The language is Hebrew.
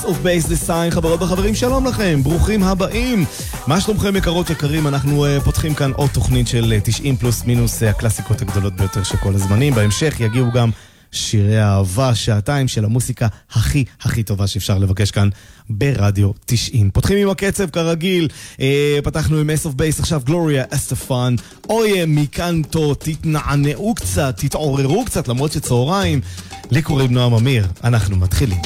Ace of Base Design. חברות וחברים, שלום לכם, ברוכים הבאים. מה שלומכם יקרות יקרים? אנחנו פותחים כאן עוד תוכנית של 90 פלוס מינוס הקלאסיקות הגדולות ביותר של כל הזמנים. בהמשך יגיעו גם שירי האהבה, שעתיים של המוסיקה הכי טובה שאפשר לבקש כאן ברדיו 90. פותחים עם הקצב כרגיל, פתחנו עם Ace of Base, עכשיו גלוריה אסטפן, אוי מיקנטו, תתנענעו קצת, תתעוררו קצת למרות שצהריים. לי קוראים נועם אמיר, אנחנו מתחילים.